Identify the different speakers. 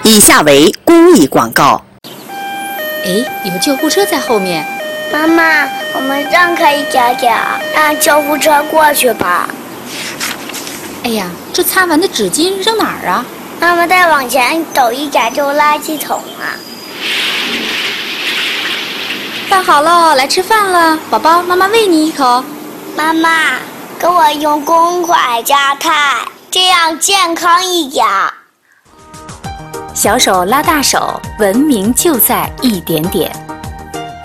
Speaker 1: 以下为公益广告。
Speaker 2: 哎，有救护车在后面。
Speaker 3: 妈妈，我们让开一点点，让救护车过去吧。
Speaker 2: 哎呀，这擦完的纸巾扔哪儿啊？
Speaker 3: 妈妈再往前走一点就垃圾桶了。
Speaker 2: 饭好了，来吃饭了，宝宝，妈妈喂你一口。
Speaker 3: 妈妈，给我用公筷夹菜，这样健康一点。
Speaker 4: 小手拉大手，文明就在一点点。